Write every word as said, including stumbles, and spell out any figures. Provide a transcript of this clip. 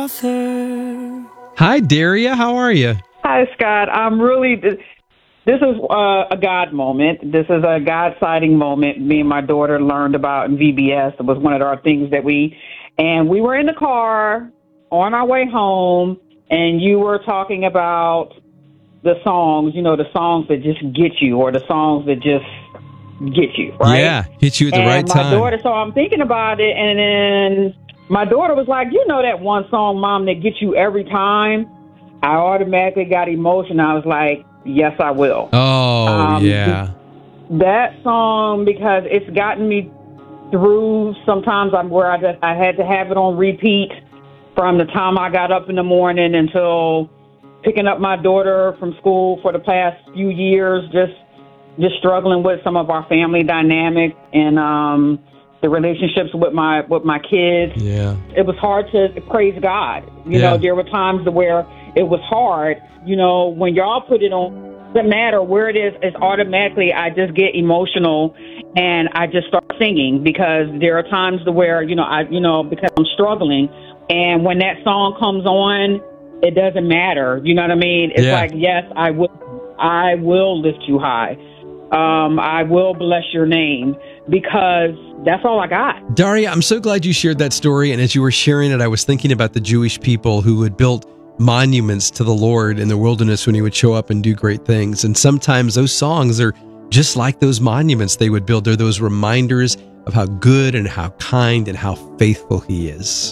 author. Hi, Daria. How are you? Hi, Scott. I'm really, this is uh, a God moment. This is a God sighting moment. Me and my daughter learned about in V B S. It was one of our things that we, and we were in the car on our way home, and you were talking about the songs, you know, the songs that just get you, or the songs that just get you, right? Yeah, hit you at the and right my time. daughter, so I'm thinking about it, and then my daughter was like, you know that one song, Mom, that gets you every time? I automatically got emotional. I was like, yes, I will. Oh, um, yeah. That song, because it's gotten me through sometimes I'm where I just, I had to have it on repeat from the time I got up in the morning until picking up my daughter from school for the past few years, just just struggling with some of our family dynamic and um, the relationships with my with my kids. Yeah. It was hard to praise God. You Yeah. know, there were times where it was hard. You know, when y'all put it on, it doesn't matter where it is, it's automatically I just get emotional and I just start singing, because there are times where, you know, I you know, because I'm struggling, and when that song comes on, it doesn't matter. You know what I mean? It's Yeah. like, yes, I will I will lift you high. Um, I will bless your name, because that's all I got. Daria, I'm so glad you shared that story. And as you were sharing it, I was thinking about the Jewish people who had built monuments to the Lord in the wilderness when he would show up and do great things. And sometimes those songs are just like those monuments they would build. They're those reminders of how good and how kind and how faithful he is.